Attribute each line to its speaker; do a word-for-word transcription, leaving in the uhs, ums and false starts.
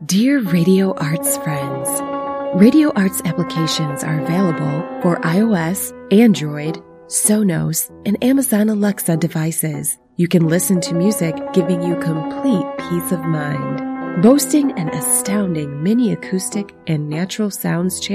Speaker 1: Dear Radio Arts friends, Radio Arts applications are available for iOS, Android, Sonos, and Amazon Alexa devices. You can listen to music giving you complete peace of mind. Boasting an astounding mini acoustic and natural sounds